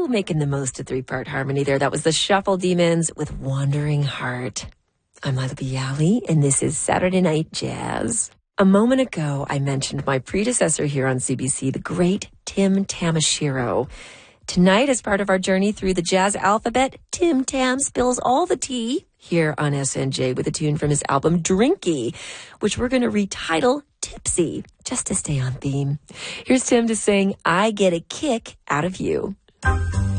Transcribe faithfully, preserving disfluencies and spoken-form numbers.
making the most of three-part harmony there. That was the Shuffle Demons with Wandering Heart. I'm Lila Bialy, and this is Saturday Night Jazz. A moment ago, I mentioned my predecessor here on C B C, the great Tim Tamashiro. Tonight, as part of our journey through the jazz alphabet, Tim Tam spills all the tea here on S N J with a tune from his album Drinky, which we're going to retitle Tipsy, just to stay on theme. Here's Tim to sing I Get a Kick Out of You.